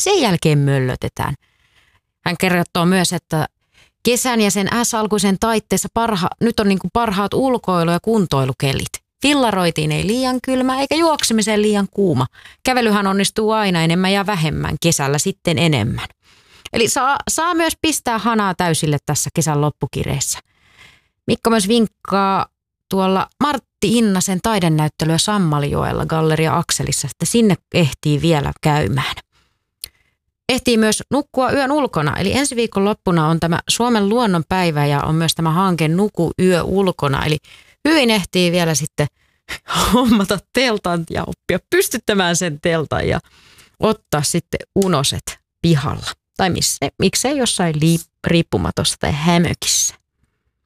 Sen jälkeen möllötetään. Hän kertoo myös, että kesän ja sen S-alkuisen taitteessa nyt on niin kuin parhaat ulkoilu- ja kuntoilukelit. Fillaroitiin ei liian kylmä eikä juoksemiseen liian kuuma. Kävelyhän onnistuu aina enemmän ja vähemmän, kesällä sitten enemmän. Eli saa myös pistää hanaa täysille tässä kesän loppukireessä. Mikko myös vinkkaa tuolla Martti Innasen taidenäyttelyä Sammaljoella Galleria Akselissa, että sinne ehtii vielä käymään. Ehtii myös nukkua yön ulkona, eli ensi viikon loppuna on tämä Suomen luonnonpäivä ja on myös tämä hanke Nuku yö ulkona, eli hyvin ehtii vielä sitten hommata teltan ja oppia pystyttämään sen teltan ja ottaa sitten unoset pihalla. Tai miksei jossain riippumatossa tai hämökissä.